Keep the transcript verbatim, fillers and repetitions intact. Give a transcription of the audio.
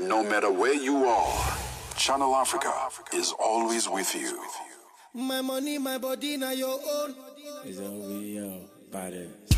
no matter where you are, Channel Africa is always with you. My money, my body, now your own. It's over, yo, body.